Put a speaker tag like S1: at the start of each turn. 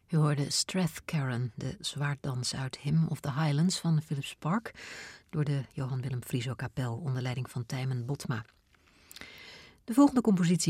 S1: U hoorde Strathcairn, de zwaarddans uit Hymn of the Highlands van Philips Park, door de Johan Willem Frieso Kapel onder leiding van Tijmen Botma. De volgende compositie